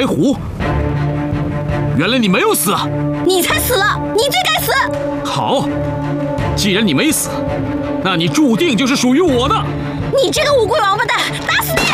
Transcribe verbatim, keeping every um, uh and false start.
白狐，原来你没有死， 你才死了，你最该死！ 好，既然你没死，那你注定就是属于我的。 你这个乌龟王八蛋，打死你！